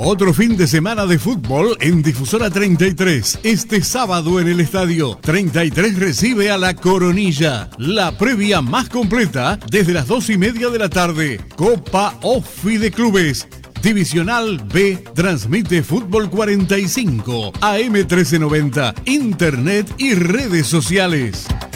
Otro fin de semana de fútbol en Difusora 33. Este sábado en el estadio 33 recibe a la Coronilla. La previa más completa desde las 2:30 de la tarde. Copa OFI de Clubes. Divisional B transmite Fútbol 45, AM 1390, Internet y redes sociales.